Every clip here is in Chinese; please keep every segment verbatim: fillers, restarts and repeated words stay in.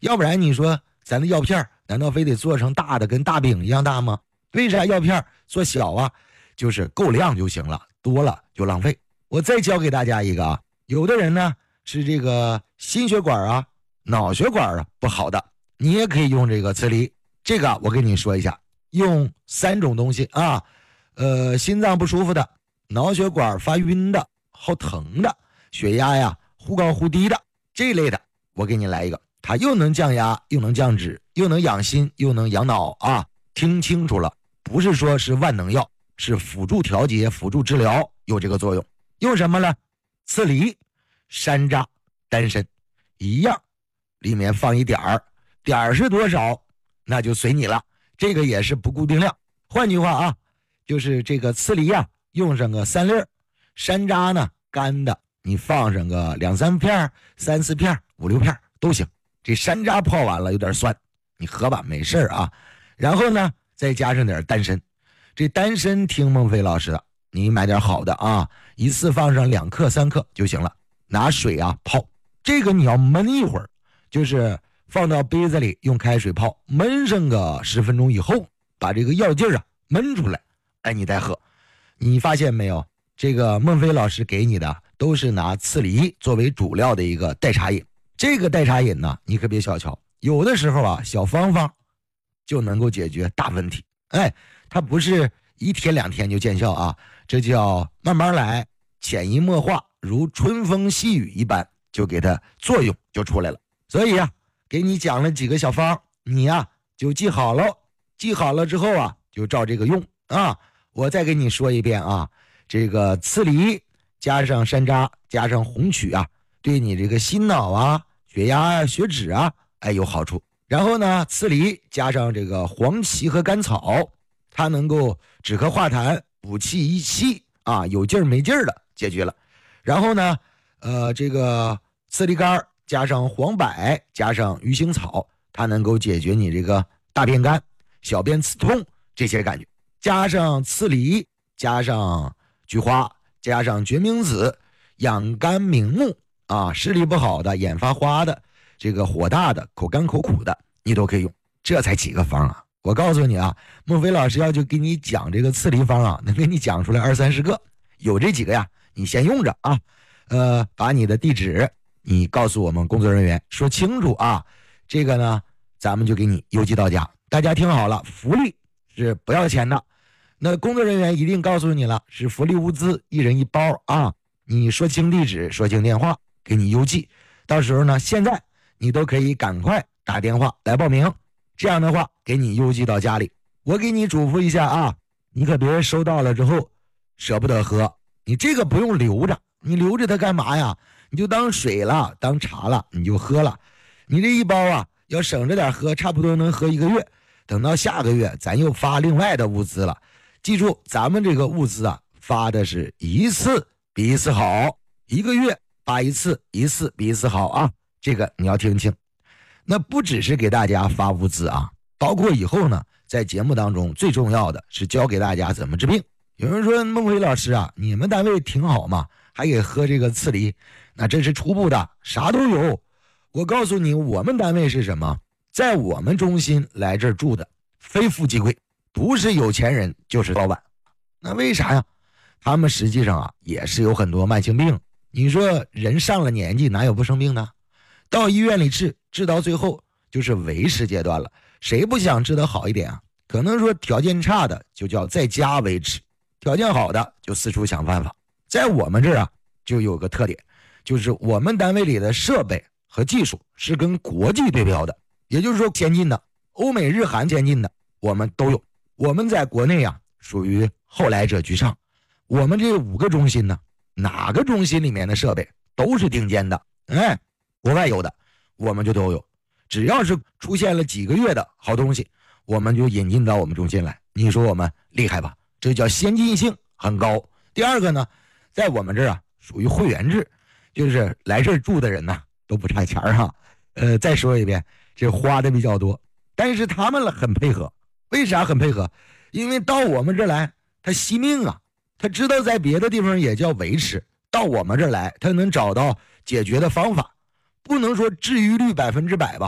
要不然你说咱的药片难道非得做成大的跟大饼一样大吗？为啥药片做小啊？就是够量就行了，多了就浪费。我再教给大家一个啊，有的人呢是这个心血管啊、脑血管啊不好的，你也可以用这个刺梨。这个我跟你说一下，用三种东西啊，呃，心脏不舒服的、脑血管发晕的、好疼的、血压呀忽高忽低的这一类的，我给你来一个，它又能降压，又能降脂，又能养心，又能养脑啊！听清楚了，不是说是万能药，是辅助调节、辅助治疗，有这个作用。用什么呢？刺梨、山楂、丹参一样，里面放一点儿，点儿是多少，那就随你了。这个也是不固定量。换句话啊，就是这个刺梨啊，用上个三粒儿，山楂呢干的，你放上个两三片、三四片、五六片都行。这山楂泡完了有点酸，你喝吧，没事啊。然后呢，再加上点丹参。这丹参听孟非老师的，你买点好的啊，一次放上两克三克就行了，拿水啊泡。这个你要焖一会儿，就是放到杯子里用开水泡，焖上个十分钟以后，把这个药劲儿啊焖出来，哎，你再喝。你发现没有？这个孟非老师给你的都是拿刺梨作为主料的一个代茶饮。这个代茶饮呢，你可别小瞧，有的时候啊，小方方就能够解决大问题。哎，它不是一天两天就见效啊，这叫慢慢来，潜移默化，如春风细雨一般，就给它作用就出来了。所以啊，给你讲了几个小方，你呀、啊、就记好了，记好了之后啊，就照这个用啊。我再给你说一遍啊，这个刺梨加上山楂加上红曲啊，对你这个心脑啊、血压啊、血脂啊，哎有好处。然后呢，刺梨加上这个黄芪和甘草，它能够止咳化痰、补气益气啊，有劲儿没劲儿的解决了。然后呢，呃，这个刺梨干加上黄柏加上鱼腥草，它能够解决你这个大便干、小便刺痛这些感觉。加上刺梨，加上菊花，加上决明子，养肝明目啊，视力不好的、眼发花的、这个火大的、口干口苦的，你都可以用。这才几个方啊！我告诉你啊，孟非老师要就给你讲这个刺梨方啊，能给你讲出来二三十个，有这几个呀，你先用着啊。呃，把你的地址你告诉我们工作人员说清楚啊，这个呢，咱们就给你邮寄到家。大家听好了，福利是不要钱的。那工作人员一定告诉你了，是福利物资，一人一包啊！你说清地址，说清电话，给你邮寄。到时候呢，现在你都可以赶快打电话来报名，这样的话给你邮寄到家里。我给你嘱咐一下啊，你可别收到了之后舍不得喝，你这个不用留着，你留着它干嘛呀？你就当水了，当茶了，你就喝了。你这一包啊，要省着点喝，差不多能喝一个月。等到下个月，咱又发另外的物资了。记住，咱们这个物资啊，发的是一次比一次好，一个月发一次，一次比一次好啊！这个你要听清。那不只是给大家发物资啊，包括以后呢，在节目当中最重要的是教给大家怎么治病。有人说孟非老师啊，你们单位挺好嘛，还给喝这个刺梨，那这是初步的，啥都有。我告诉你，我们单位是什么？在我们中心来这儿住的非富即贵，不是有钱人就是老板。那为啥呀？他们实际上啊也是有很多慢性病。你说人上了年纪哪有不生病的？到医院里治，治到最后就是维持阶段了。谁不想治得好一点啊？可能说条件差的就叫在家维持，条件好的就四处想办法。在我们这儿啊就有个特点，就是我们单位里的设备和技术是跟国际对标的，也就是说先进的，欧美日韩先进的我们都有。我们在国内啊属于后来者居上，我们这五个中心呢，哪个中心里面的设备都是顶尖的，哎，国外有的我们就都有。只要是出现了几个月的好东西，我们就引进到我们中心来。你说我们厉害吧？这叫先进性很高。第二个呢，在我们这儿啊属于会员制，就是来这儿住的人呢、啊、都不差钱哈。呃，再说一遍，这花的比较多，但是他们很配合。为啥很配合？因为到我们这儿来，他惜命啊，他知道在别的地方也叫维持，到我们这儿来，他能找到解决的方法。不能说治愈率百分之百吧，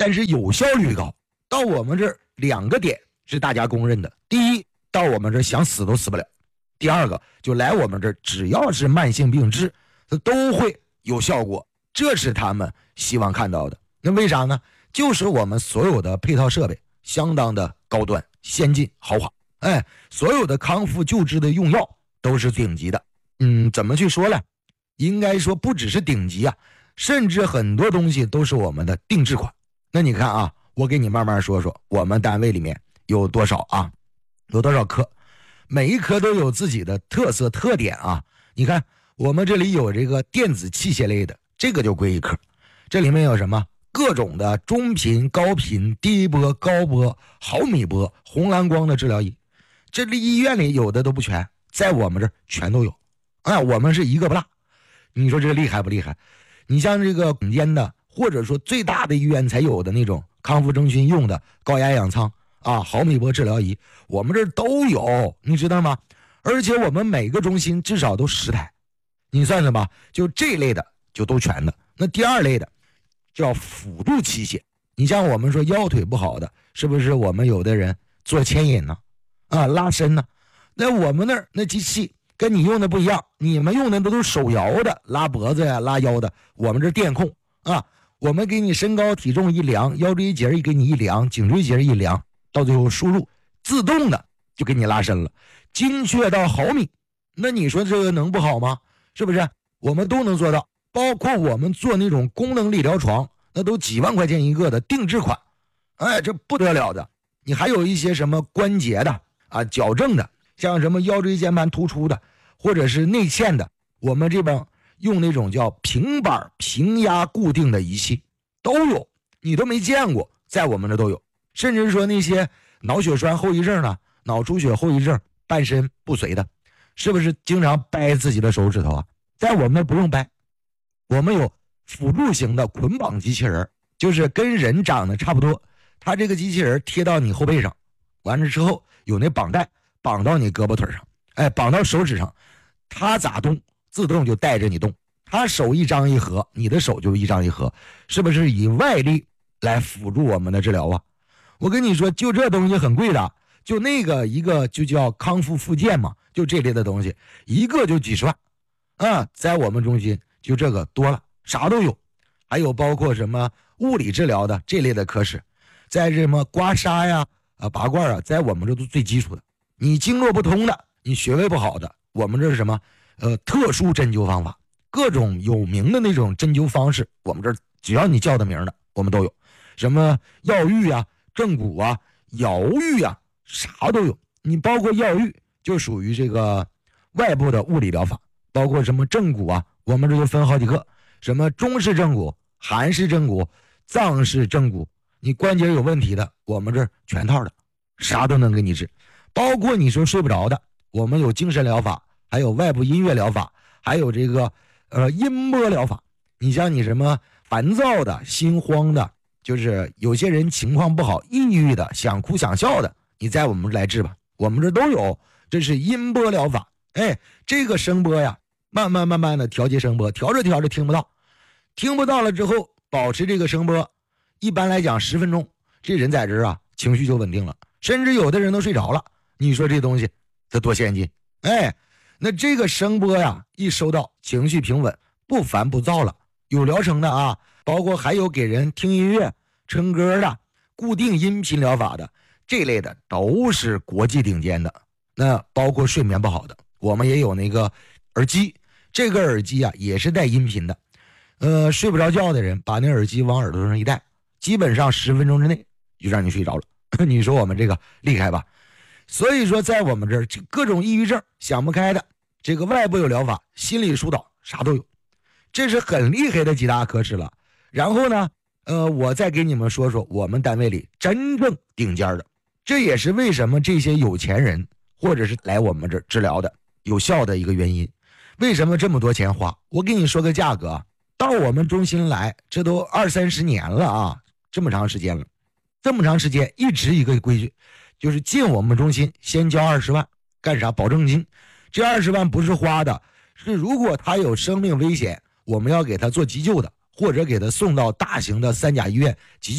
但是有效率高。到我们这儿两个点是大家公认的：第一，到我们这儿想死都死不了；第二个，就来我们这儿只要是慢性病治，它都会有效果，这是他们希望看到的。那为啥呢？就是我们所有的配套设备相当的高端、先进、豪华，哎，所有的康复救治的用药都是顶级的。嗯，怎么去说呢？应该说不只是顶级啊，甚至很多东西都是我们的定制款。那你看啊，我给你慢慢说说，我们单位里面有多少啊？有多少科？每一科都有自己的特色特点啊。你看，我们这里有这个电子器械类的，这个就归一科。这里面有什么？各种的中频、高频、低波、高波、毫米波、红蓝光的治疗仪，这里医院里有的都不全，在我们这儿全都有。哎，我们是一个不落。你说这个厉害不厉害？你像这个顶尖的，或者说最大的医院才有的那种康复中心用的高压氧舱啊、毫米波治疗仪，我们这儿都有，你知道吗？而且我们每个中心至少都十台，你算算吧，就这类的就都全的。那第二类的叫辅助器械，你像我们说腰腿不好的，是不是我们有的人做牵引呢？啊，拉伸呢？那我们那儿那机器跟你用的不一样，你们用的都是手摇的，拉脖子呀、拉腰的，我们这电控啊，我们给你身高体重一量，腰椎节一给你一量，颈椎节一量，到最后输入自动的就给你拉伸了，精确到毫米。那你说这个能不好吗？是不是？我们都能做到。包括我们做那种功能理疗床，那都几万块钱一个的定制款，哎，这不得了的。你还有一些什么关节的啊、矫正的，像什么腰椎间盘突出的，或者是内嵌的，我们这边用那种叫平板平压固定的仪器都有，你都没见过，在我们这都有。甚至说那些脑血栓后遗症的、脑出血后遗症、半身不遂的，是不是经常掰自己的手指头啊？在我们那不用掰。我们有辅助型的捆绑机器人，就是跟人长得差不多，它这个机器人贴到你后背上，完了之后有那绑带绑到你胳膊腿上，哎，绑到手指上，它咋动自动就带着你动，它手一张一合，你的手就一张一合，是不是以外力来辅助我们的治疗啊？我跟你说，就这东西很贵的，就那个一个就叫康复附件嘛，就这类的东西，一个就几十万啊，在我们中心就这个多了，啥都有。还有包括什么物理治疗的这类的科室，在什么刮痧呀、啊拔罐啊，在我们这都最基础的。你经络不通的，你穴位不好的，我们这是什么？呃，特殊针灸方法，各种有名的那种针灸方式，我们这只要你叫的名的，我们都有。什么药浴啊、正骨啊、瑶浴啊，啥都有。你包括药浴就属于这个外部的物理疗法，包括什么正骨啊，我们这就分好几个，什么中式正骨、韩式正骨、藏式正骨，你关节有问题的，我们这全套的，啥都能给你治。包括你说睡不着的，我们有精神疗法，还有外部音乐疗法，还有这个呃音波疗法。你像你什么烦躁的、心慌的，就是有些人情况不好、抑郁的、想哭想笑的，你在我们来治吧，我们这都有。这是音波疗法，哎，这个声波呀，慢慢慢慢的调节声波，调着调着听不到，听不到了之后，保持这个声波，一般来讲十分钟，这人在这儿啊，情绪就稳定了，甚至有的人都睡着了。你说这东西这多先进，哎，那这个声波呀，一收到，情绪平稳，不烦不躁了。有疗程的啊，包括还有给人听音乐、唱歌的、固定音频疗法的，这类的都是国际顶尖的。那包括睡眠不好的，我们也有那个耳机，这个耳机啊也是带音频的。呃，睡不着觉的人把那耳机往耳朵上一戴，基本上十分钟之内就让你睡着了。你说我们这个厉害吧？所以说在我们这儿，各种抑郁症、想不开的，这个外部有疗法，心理疏导啥都有，这是很厉害的几大科室了。然后呢，呃，我再给你们说说我们单位里真正顶尖的，这也是为什么这些有钱人或者是来我们这儿治疗的有效的一个原因。为什么这么多钱花？我给你说个价格，到我们中心来，这都二三十年了啊，这么长时间了，这么长时间一直一个规矩，就是进我们中心先交二十万，干啥？保证金。这二十万不是花的，是如果他有生命危险，我们要给他做急救的，或者给他送到大型的三甲医院急救。